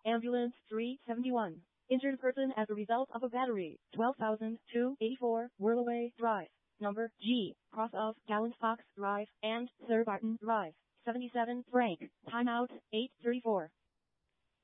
Ambulance 371. Injured person as a result of a battery. 12,284 Whirlaway Drive. Number G. Cross of Gallant Fox Drive and Sir Barton Drive. 77 Frank. Timeout 8:34.